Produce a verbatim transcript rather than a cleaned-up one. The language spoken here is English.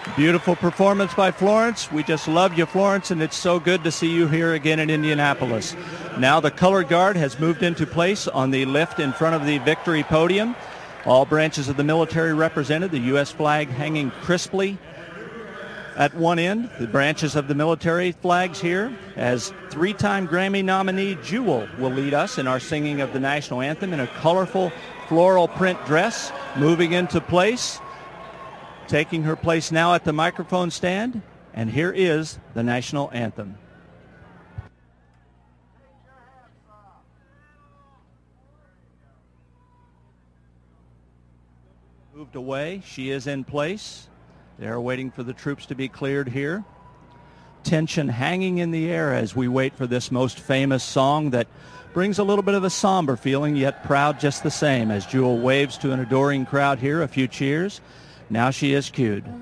Beautiful performance by Florence. We just love you, Florence, and it's so good to see you here again in Indianapolis. Now the color guard has moved into place on the lift in front of the victory podium. All branches of the military represented, the U S flag hanging crisply at one end. The branches of the military flags here, as three-time Grammy nominee Jewel will lead us in our singing of the national anthem in a colorful floral print dress, moving into place, taking her place now at the microphone stand. And here is the national anthem. Moved away. She is in place. They're waiting for the troops to be cleared here. Tension hanging in the air as we wait for this most famous song that brings a little bit of a somber feeling, yet proud just the same, as Jewel waves to an adoring crowd here. A few cheers. Now she is cued.